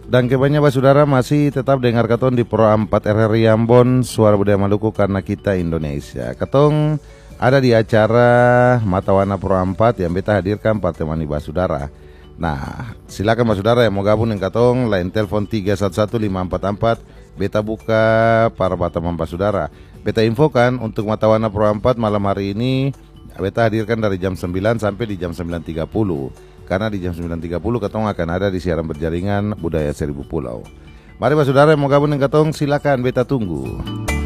Dan kebanyakan saudara masih tetap dengar katong di Pro 4 RRI Ambon, Suara Budaya Maluku karena kita Indonesia. Katong ada di acara Mata Warna Pro 4 yang beta hadirkan para temani saudara. Nah, silakan saudara yang mau gabung dengan katong, lain telepon 311544, beta buka para teman saudara. Beta infokan untuk Mata Warna Pro 4 malam hari ini beta hadirkan dari jam 9 sampai di jam 9.30. Karena di jam 9.30 katong akan ada di siaran berjaringan Budaya Seribu Pulau. Mari saudara yang mau gabung dengan katong, silakan beta tunggu.